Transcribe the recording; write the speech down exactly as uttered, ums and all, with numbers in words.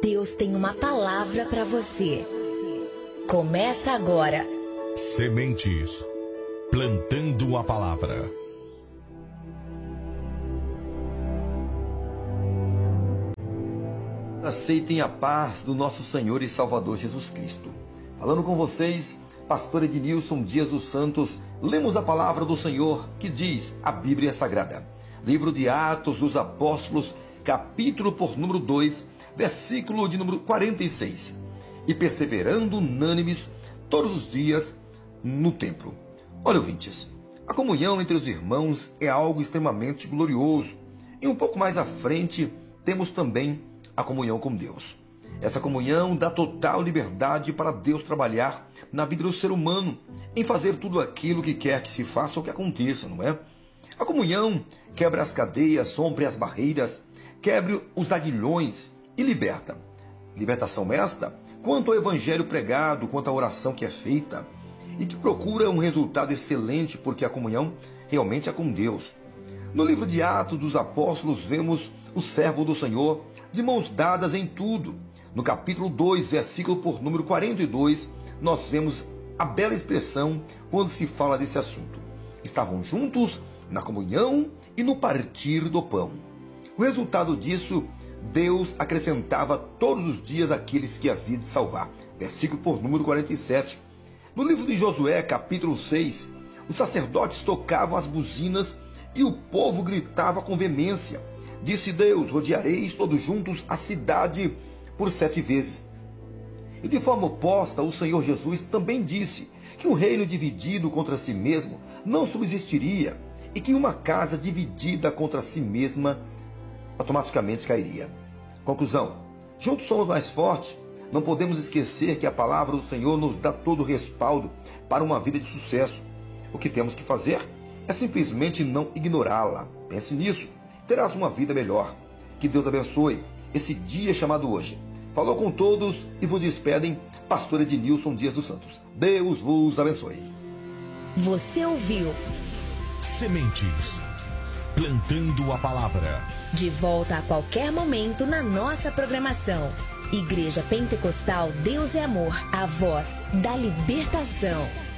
Deus tem uma palavra para você. Começa agora. Sementes, plantando a palavra. Aceitem a paz do nosso Senhor e Salvador Jesus Cristo. Falando com vocês, pastor Ednilson Dias dos Santos, lemos a palavra do Senhor que diz a Bíblia Sagrada. Livro de Atos dos Apóstolos, capítulo por número dois, versículo de número quarenta e seis. E perseverando unânimes todos os dias no templo. Olha, ouvintes, a comunhão entre os irmãos é algo extremamente glorioso. E um pouco mais à frente, temos também a comunhão com Deus. Essa comunhão dá total liberdade para Deus trabalhar na vida do ser humano, em fazer tudo aquilo que quer que se faça ou que aconteça, não é? A comunhão quebra as cadeias, rompe as barreiras, quebra os aguilhões e liberta. Libertação esta, quanto ao evangelho pregado, quanto à oração que é feita, e que procura um resultado excelente, porque a comunhão realmente é com Deus. No livro de Atos dos Apóstolos, vemos o servo do Senhor de mãos dadas em tudo. No capítulo dois, versículo por número quarenta e dois, nós vemos a bela expressão quando se fala desse assunto. Estavam juntos na comunhão e no partir do pão. O resultado disso, Deus acrescentava todos os dias aqueles que havia de salvar. Versículo por número quarenta e sete. No livro de Josué, capítulo seis, os sacerdotes tocavam as buzinas e o povo gritava com veemência. Disse Deus: rodeareis todos juntos a cidade por sete vezes. E de forma oposta, o Senhor Jesus também disse que um reino dividido contra si mesmo não subsistiria e que uma casa dividida contra si mesma automaticamente cairia. Conclusão: juntos somos mais fortes. Não podemos esquecer que a palavra do Senhor nos dá todo o respaldo para uma vida de sucesso. O que temos que fazer é simplesmente não ignorá-la. Pense nisso, terás uma vida melhor. Que Deus abençoe esse dia chamado hoje. Falou com todos e vos despedem, pastor Ednilson Dias dos Santos. Deus vos abençoe. Você ouviu Sementes, plantando a palavra. De volta a qualquer momento na nossa programação. Igreja Pentecostal Deus é Amor, a voz da libertação.